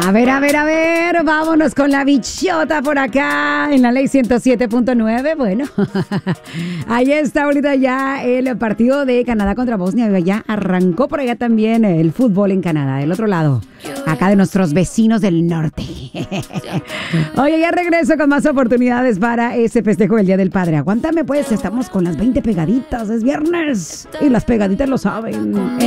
A ver, vámonos con la bichota por acá en la ley 107.9. Bueno, ahí está ahorita ya el partido de Canadá contra Bosnia. Ya arrancó por allá también el fútbol en Canadá, del otro lado, acá de nuestros vecinos del norte. Oye, ya regreso con más oportunidades para ese festejo del Día del Padre. Aguántame pues, estamos con las 20 pegaditas, es viernes y las pegaditas lo saben.